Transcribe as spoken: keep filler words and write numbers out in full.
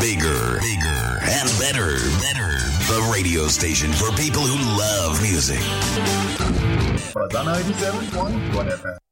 bigger, bigger, and better, better. The radio station for people who love music. Was on ninety-seven point one F M.